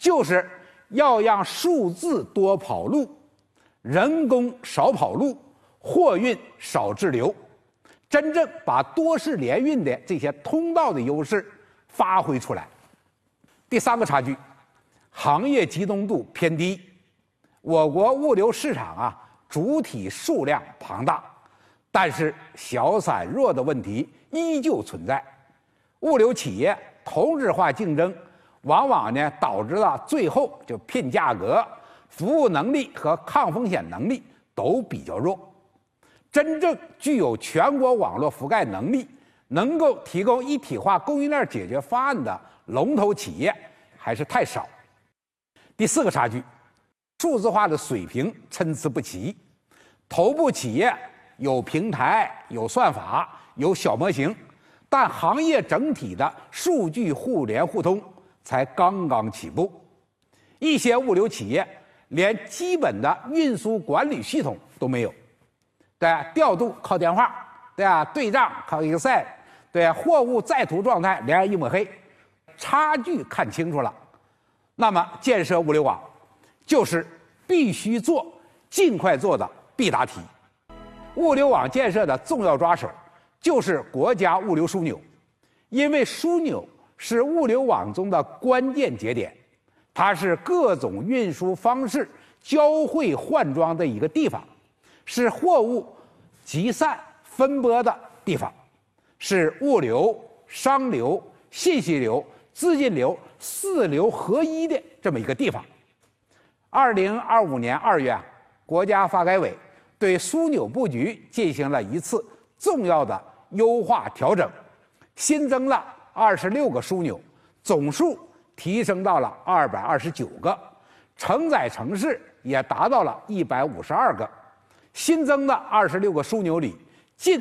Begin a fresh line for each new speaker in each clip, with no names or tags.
就是要让数字多跑路，人工少跑路，货运少滞留，真正把多式联运的这些通道的优势发挥出来。第三个差距，行业集中度偏低。我国物流市场主体数量庞大，但是小散弱的问题依旧存在。物流企业同质化竞争，往往导致了最后就拼价格、服务能力和抗风险能力都比较弱。真正具有全国网络覆盖能力，能够提供一体化供应链解决方案的龙头企业还是太少。第四个差距，数字化的水平参差不齐。头部企业有平台、有算法、有小模型，但行业整体的数据互联互通才刚刚起步。一些物流企业连基本的运输管理系统都没有，对吧？调度靠电话，对吧？对账靠 Excel， 对吧？货物在途状态连一抹黑，差距看清楚了。那么建设物流网就是必须做、尽快做的必答题。物流网建设的重要抓手就是国家物流枢纽，因为枢纽是物流网中的关键节点，它是各种运输方式交汇换装的一个地方，是货物集散分拨的地方，是物流、商流、信息流、资金流4流合一的这么一个地方。2025年2月，国家发改委对枢纽布局进行了一次重要的优化调整，新增了26个枢纽，总数提升到了229个，承载城市也达到了152个。新增的26个枢纽里，近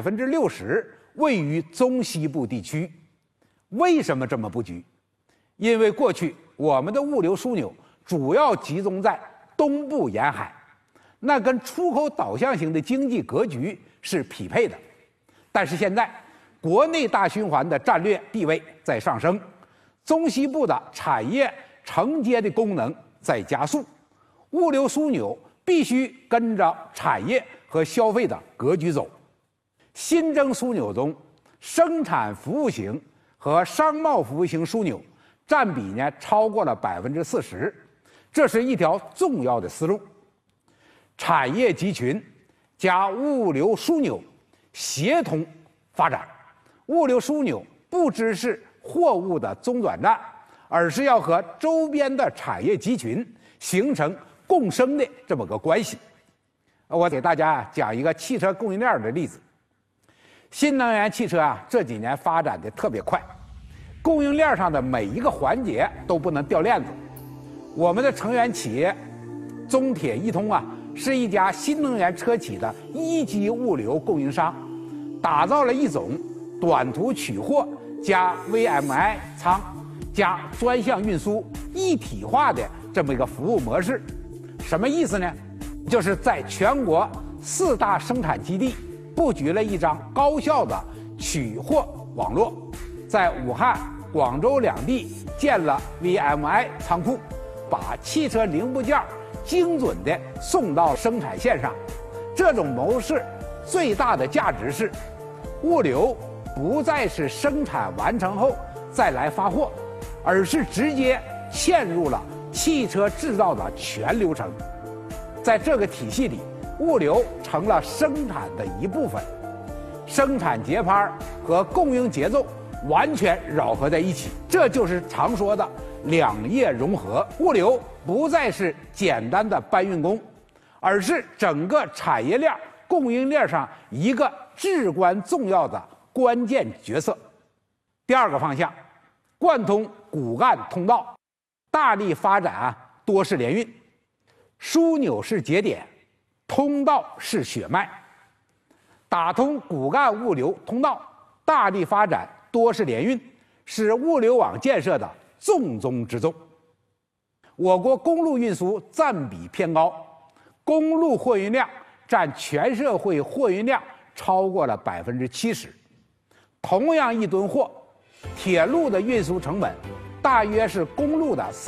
60%位于中西部地区。为什么这么布局？因为过去我们的物流枢纽主要集中在东部沿海，那跟出口导向型的经济格局是匹配的。但是现在国内大循环的战略地位在上升，中西部的产业承接的功能在加速，物流枢纽必须跟着产业和消费的格局走。新增枢纽中，生产服务型和商贸服务型枢纽占比超过了40%，这是一条重要的思路。产业集群加物流枢纽协同发展，物流枢纽不只是货物的中转站，而是要和周边的产业集群形成共生的这么个关系。我给大家讲一个汽车供应链的例子。新能源汽车这几年发展的特别快，供应链上的每一个环节都不能掉链子。我们的成员企业中铁一通是一家新能源车企的1级物流供应商，打造了一种短途取货加 VMI 仓加专项运输一体化的这么一个服务模式。什么意思呢？就是在全国4大生产基地布局了一张高效的取货网络，在武汉、广州两地建了 VMI 仓库，把汽车零部件精准地送到生产线上。这种模式最大的价值是，物流不再是生产完成后再来发货，而是直接嵌入了汽车制造的全流程。在这个体系里，物流成了生产的一部分，生产节拍和供应节奏完全糅合在一起，这就是常说的两业融合。物流不再是简单的搬运工，而是整个产业链、供应链上一个至关重要的关键角色。第二个方向，贯通骨干通道，大力发展多式联运。枢纽是节点，通道是血脉，打通骨干物流通道，大力发展多式联运，是物流网建设的重中之重。我国公路运输占比偏高，公路货运量占全社会货运量超过了70%。同样一吨货，铁路的运输成本大约是公路的